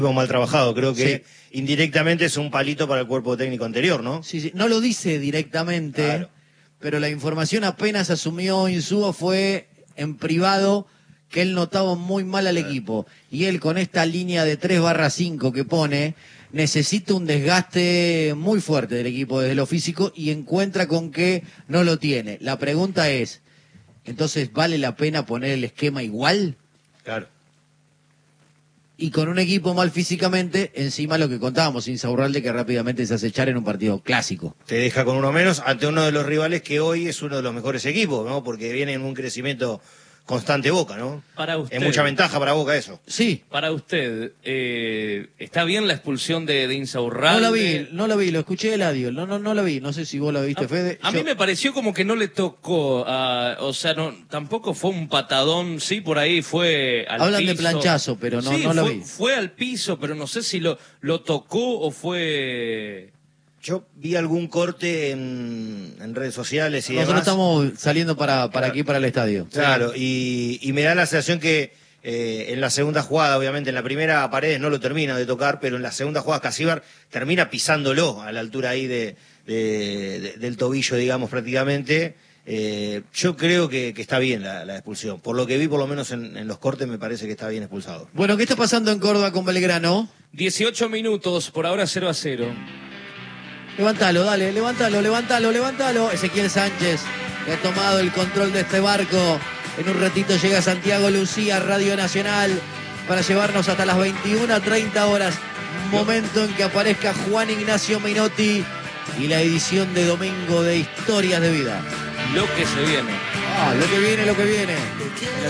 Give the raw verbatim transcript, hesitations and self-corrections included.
mal trabajado, creo que sí. Indirectamente es un palito para el cuerpo técnico anterior, ¿no? Sí, sí, no lo dice directamente, claro. Pero la información apenas asumió Insúa fue en privado que él notaba muy mal al equipo. Y él con esta línea de tres barra cinco que pone, necesita un desgaste muy fuerte del equipo desde lo físico y encuentra con que no lo tiene. La pregunta es, ¿entonces vale la pena poner el esquema igual? Claro. Y con un equipo mal físicamente, encima lo que contábamos, Insaurralde que rápidamente se hace echar en un partido clásico. Te deja con uno menos ante uno de los rivales que hoy es uno de los mejores equipos, ¿no? Porque viene en un crecimiento constante Boca, ¿no? Para usted. Es mucha ventaja para Boca eso. Sí. Para usted, eh, ¿está bien la expulsión de, de Insaurralde? No la vi, no la vi, lo escuché de Eladio, no, no, no la vi, no sé si vos la viste, a, Fede. A Yo... mí me pareció como que no le tocó, uh, o sea, no, tampoco fue un patadón, sí, por ahí fue al Hablan piso. de planchazo, pero no, sí, no la fue, vi. Fue al piso, pero no sé si lo, lo tocó o fue... Yo vi algún corte en, en redes sociales y Nosotros demás. estamos saliendo para, para claro. aquí, para el estadio. Claro, y, y me da la sensación que eh, en la segunda jugada, obviamente, en la primera Paredes no lo termina de tocar, pero en la segunda jugada Casíbar termina pisándolo a la altura ahí de, de, de, del tobillo, digamos, prácticamente. Eh, yo creo que, que está bien la, la expulsión. Por lo que vi, por lo menos en, en los cortes, me parece que está bien expulsado. Bueno, ¿qué está pasando en Córdoba con Belgrano? dieciocho minutos, por ahora cero a cero. Levántalo, dale, levántalo, levántalo, levántalo. Ezequiel Sánchez, que ha tomado el control de este barco. En un ratito llega Santiago Lucía, Radio Nacional, para llevarnos hasta las veintiuna treinta horas. Momento en que aparezca Juan Ignacio Menotti y la edición de domingo de Historias de Vida. Lo que se viene. Ah, lo que viene, lo que viene.